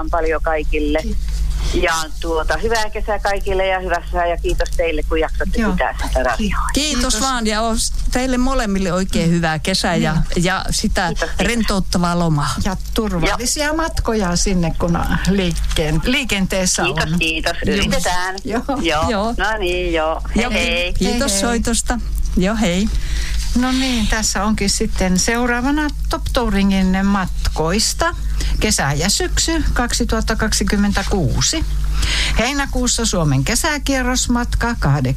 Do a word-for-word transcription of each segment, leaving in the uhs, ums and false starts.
paljon kaikille. Ja tuota, hyvää kesää kaikille ja hyvässä ja kiitos teille, kun jaksatte Joo. pitää sitä radioa. Kiitos, kiitos vaan ja teille molemmille oikein mm. hyvää kesää ja, ja sitä kiitos, rentouttavaa lomaa. Ja turvallisia ja. matkoja sinne, kun liikkeen, liikenteessä kiitos, on. Kiitos, kiitos. Yritetään. Joo. Joo. Joo. No niin, joo. Hei, joo. hei. Kiitos hei, soitosta. Joo, hei. No niin, tässä onkin sitten seuraavana Top Touringin matkoista. Kesä ja syksy kaksituhattakaksikymmentäkuusi. Heinäkuussa Suomen kesäkierrosmatka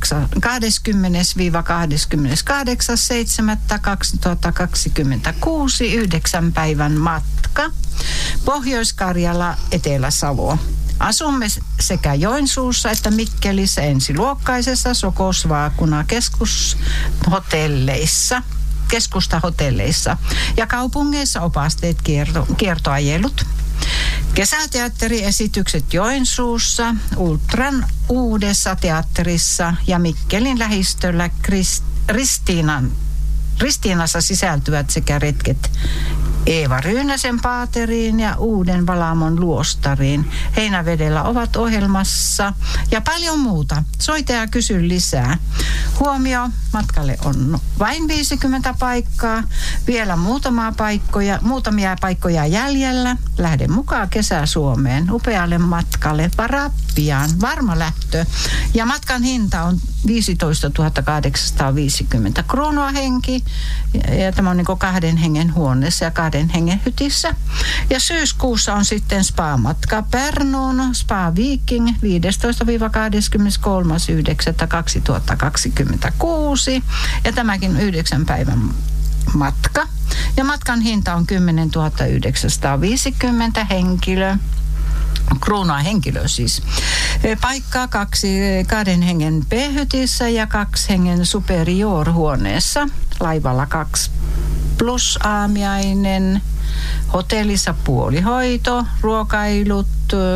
kahdeskymmenes–kahdeskymmeneskahdeksas seitsemättä kaksituhattakaksikymmentäkuusi, yhdeksän päivän matka. Pohjois-Karjala, Etelä-Savo. Asumme sekä Joensuussa että Mikkelissä ensiluokkaisessa Sokosvaakuna keskushotelleissa, keskustahotelleissa ja kaupungeissa opasteet kierto, kiertoajelut. Kesäteatteriesitykset Joensuussa, Ultran uudessa teatterissa ja Mikkelin lähistöllä Krist, Ristiinan, Ristiinassa sisältyvät sekä retket Eeva Ryynäsen paateriin ja Uuden Valamon luostariin. Heinävedellä ovat ohjelmassa ja paljon muuta. Soita ja kysy lisää. Huomio, matkalle on vain viisikymmentä paikkaa. Vielä muutamia paikkoja, muutamia paikkoja jäljellä. Lähde mukaan Kesä-Suomeen upealle matkalle. Varaa pian. Varma lähtö. Ja matkan hinta on viisitoistatuhatta kahdeksansataaviisikymmentä kruunua henki. Ja tämä on niin kuin kahden hengen huoneessa ja kahden hengen hytissä. Ja syyskuussa on sitten spa-matka Pärnuun, Spa Viking viidestoista–kahdeskymmeneskolmas yhdeksättä kaksituhattakaksikymmentäkuusi. Ja tämäkin yhdeksän päivän matka. Ja matkan hinta on kymmenentuhatta yhdeksänsataaviisikymmentä henkilö. Kruunaa henkilö siis. Paikkaa kaksi kahden hengen P-hytissä ja kaksi hengen superior-huoneessa. Laivalla kaksi plus aamiainen. Hotellissa puolihoito, ruokailut,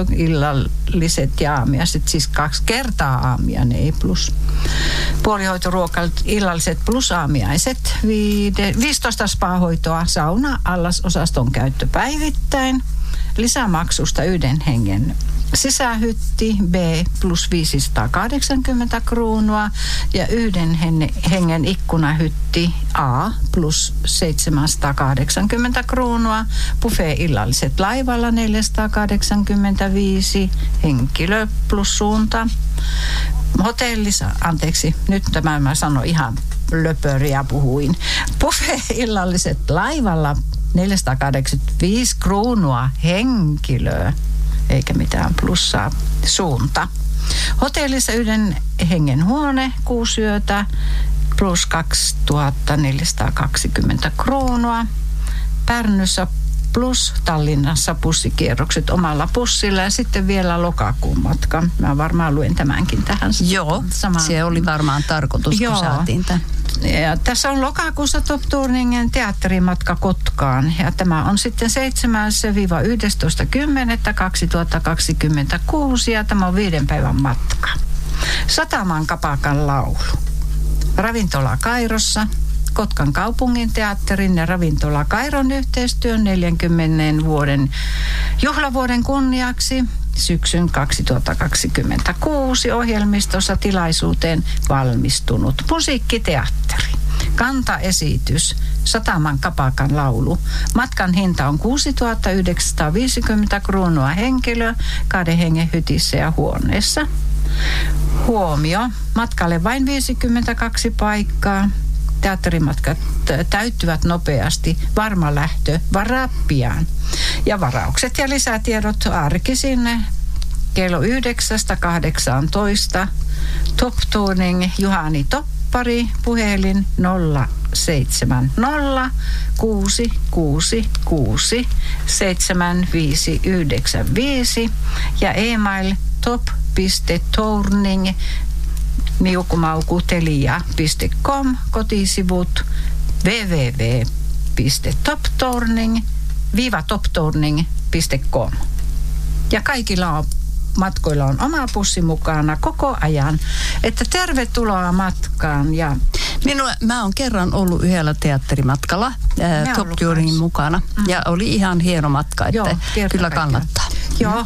illalliset ja aamiaiset, siis kaksi kertaa aamiainen, ei plus. Puolihoito, ruokailut, illalliset plus aamiaiset, viide, viisitoista spa-hoitoa, sauna, allasosaston käyttö päivittäin. Lisämaksusta yhden hengen sisähytti B plus viisisataakahdeksankymmentä kruunua ja yhden hengen ikkunahytti A plus seitsemänsataakahdeksankymmentä kruunua. Buffet-illalliset laivalla neljäsataakahdeksankymmentäviisi henkilö plus suunta. Hotellissa, anteeksi, nyt tämä mä sanon ihan löpöriä puhuin. Buffet-illalliset laivalla neljäsataakahdeksankymmentäviisi kruunua henkilöä, eikä mitään plussaa, suunta. Hotellissa yhden hengen huone, kuusi yötä, plus kaksituhatta neljäsataakaksikymmentä kruunua. Pärnyssä plus Tallinnassa pussikierrokset omalla pussilla ja sitten vielä lokakuun matka. Mä varmaan luen tämänkin tähän. Joo, samaan. Se oli varmaan tarkoitus, Joo. kun saatiin tämän. Ja tässä on lokakuussa Top Touringin teatterimatka Kotkaan ja tämä on sitten seitsemäs–yhdestoista kymmenettä kaksituhattakaksikymmentäkuusi ja tämä on viiden päivän matka. Sataman kapakan laulu. Ravintola Kairossa. Kotkan kaupungin teatterin ja ravintola Kairon yhteistyön neljänkymmenen vuoden juhlavuoden kunniaksi syksyn kaksituhattakaksikymmentäkuusi ohjelmistossa tilaisuuteen valmistunut musiikkiteatteri. Kantaesitys, Sataman kapakan laulu. Matkan hinta on kuusituhatta yhdeksänsataaviisikymmentä kruunua henkilö kahden hengen hytissä ja huoneessa. Huomio, matkalle vain viisikymmentäkaksi paikkaa. Teatterimatkat täyttyvät nopeasti. Varma lähtö, varaa pian. Ja varaukset ja lisätiedot arkisin kello yhdeksästä kahdeksaantoista. Top Touring Juhani Toppari, puhelin nolla seitsemän nolla kuusi kuusi kuusi seitsemän viisi yhdeksän viisi ja e-mail top piste touring miukumaukutelia piste com, kotisivut www piste toptouring toptouring piste com. Ja kaikilla on, matkoilla on oma pussi mukana koko ajan, että tervetuloa matkaan. Ja Minua, mä oon kerran ollut yhdellä teatterimatkalla ää, Top Touringin mukana mm. ja oli ihan hieno matka, että Joo, kyllä kannattaa. Joo.